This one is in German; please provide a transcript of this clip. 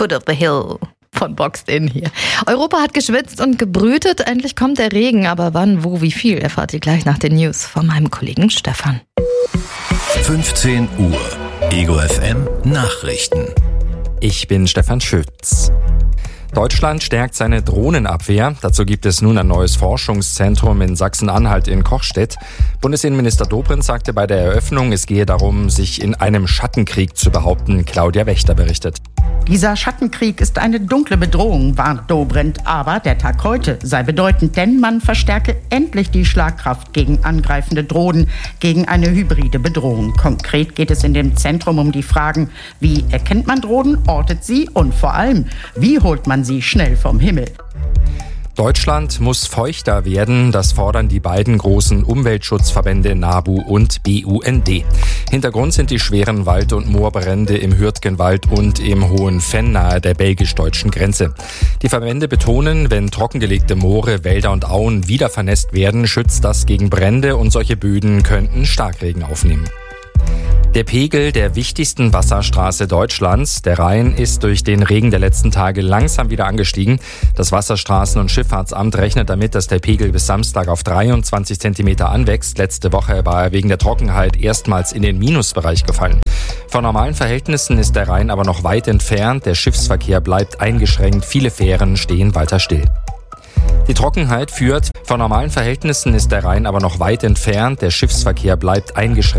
Foot of the Hill von Boxed In hier. Europa hat geschwitzt und gebrütet. Endlich kommt der Regen. Aber wann, wo, wie viel, erfahrt ihr gleich nach den News von meinem Kollegen Stefan. 15 Uhr. Ego FM Nachrichten. Ich bin Stefan Schütz. Deutschland stärkt seine Drohnenabwehr. Dazu gibt es nun ein neues Forschungszentrum in Sachsen-Anhalt in Kochstedt. Bundesinnenminister Dobrindt sagte bei der Eröffnung, es gehe darum, sich in einem Schattenkrieg zu behaupten. Claudia Wächter berichtet. Dieser Schattenkrieg ist eine dunkle Bedrohung, warnt Dobrindt. Aber der Tag heute sei bedeutend, denn man verstärke endlich die Schlagkraft gegen angreifende Drohnen, gegen eine hybride Bedrohung. Konkret geht es in dem Zentrum um die Fragen, wie erkennt man Drohnen, ortet sie und vor allem, wie holt man sie schnell vom Himmel. Deutschland muss feuchter werden, das fordern die beiden großen Umweltschutzverbände NABU und BUND. Hintergrund sind die schweren Wald- und Moorbrände im Hürtgenwald und im Hohen Venn nahe der belgisch-deutschen Grenze. Die Verbände betonen, wenn trockengelegte Moore, Wälder und Auen wieder vernässt werden, schützt das gegen Brände und solche Böden könnten Starkregen aufnehmen. Der Pegel der wichtigsten Wasserstraße Deutschlands, der Rhein, ist durch den Regen der letzten Tage langsam wieder angestiegen. Das Wasserstraßen- und Schifffahrtsamt rechnet damit, dass der Pegel bis Samstag auf 23 Zentimeter anwächst. Letzte Woche war er wegen der Trockenheit erstmals in den Minusbereich gefallen. Von normalen Verhältnissen ist der Rhein aber noch weit entfernt. Der Schiffsverkehr bleibt eingeschränkt. Viele Fähren stehen weiter still. Die Trockenheit führt, von normalen Verhältnissen ist der Rhein aber noch weit entfernt. Der Schiffsverkehr bleibt eingeschränkt.